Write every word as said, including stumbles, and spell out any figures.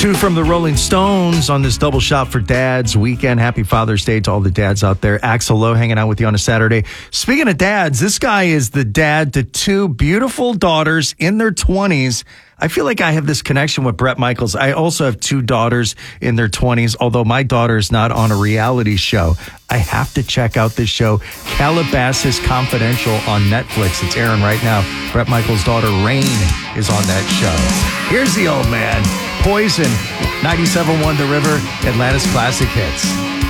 Two from the Rolling Stones on this double shot for dads weekend. Happy Father's Day to all the dads out there. Axl Lowe hanging out with you on a Saturday. Speaking of dads, this guy is the dad to two beautiful daughters in their twenties. I feel like I have this connection with Bret Michaels. I also have two daughters in their twenties, although my daughter is not on a reality show. I have to check out this show, Calabasas Confidential on Netflix. It's airing right now. Bret Michaels' daughter, Rain, is on that show. Here's the old man. Poison, ninety-seven point one The River, Atlanta's classic hits.